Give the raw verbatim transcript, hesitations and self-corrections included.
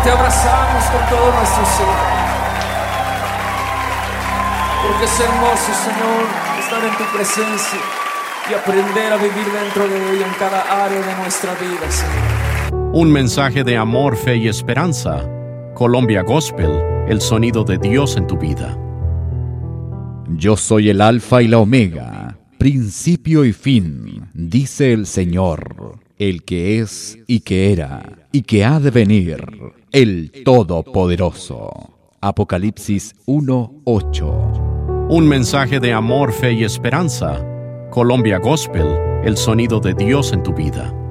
te abrazamos con todo nuestro ser. Porque es hermoso, Señor, estar en tu presencia y aprender a vivir dentro de ella en cada área de nuestra vida, Señor. Un mensaje de amor, fe y esperanza. Colombia Gospel, el sonido de Dios en tu vida. Yo soy el Alfa y la Omega, principio y fin, dice el Señor, el que es y que era y que ha de venir, el Todopoderoso. Apocalipsis uno ocho. Un mensaje de amor, fe y esperanza. Colombia Gospel, el sonido de Dios en tu vida.